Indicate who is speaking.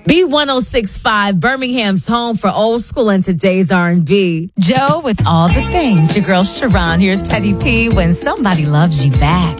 Speaker 1: B1065, Birmingham's home for old school and today's R&B.
Speaker 2: Joe with all the things. Your girl Sharon. Here's Teddy P when somebody loves you back.